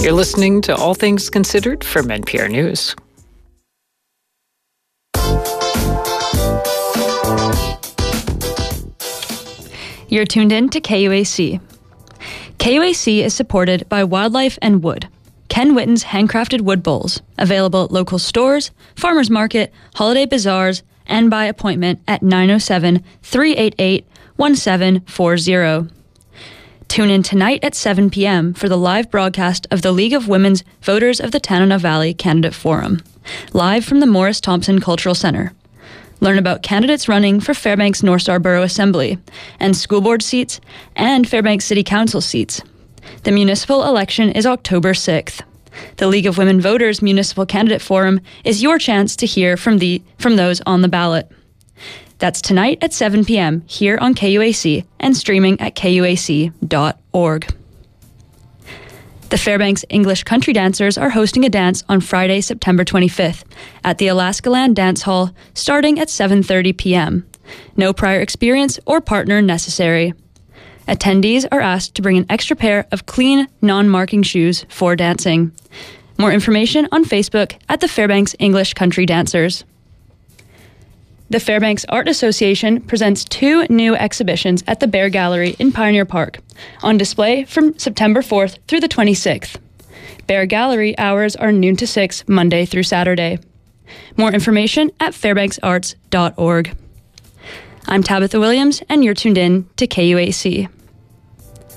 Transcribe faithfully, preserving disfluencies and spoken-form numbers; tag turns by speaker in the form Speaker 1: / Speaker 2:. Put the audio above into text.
Speaker 1: You're listening to All Things Considered from N P R News.
Speaker 2: You're tuned in to K U A C. K U A C is supported by Wildlife and Wood, Ken Whitten's handcrafted wood bowls, available at local stores, farmers market, holiday bazaars, and by appointment at nine oh seven, three eight eight, one seven four zero. Tune in tonight at seven p.m. for the live broadcast of the League of Women's Voters of the Tanana Valley Candidate Forum, live from the Morris Thompson Cultural Center. Learn about candidates running for Fairbanks North Star Borough Assembly and school board seats and Fairbanks City Council seats. The municipal election is October sixth. The League of Women Voters Municipal Candidate Forum is your chance to hear from the from those on the ballot. That's tonight at seven p.m. here on K U A C and streaming at K U A C dot org. The Fairbanks English Country Dancers are hosting a dance on Friday, September twenty-fifth at the Alaska Land Dance Hall starting at seven thirty p.m. No prior experience or partner necessary. Attendees are asked to bring an extra pair of clean, non-marking shoes for dancing. More information on Facebook at the Fairbanks English Country Dancers. The Fairbanks Art Association presents two new exhibitions at the Bear Gallery in Pioneer Park, on display from September fourth through the twenty-sixth. Bear Gallery hours are noon to six, Monday through Saturday. More information at fairbanks arts dot org. I'm Tabitha Williams, and you're tuned in to K U A C.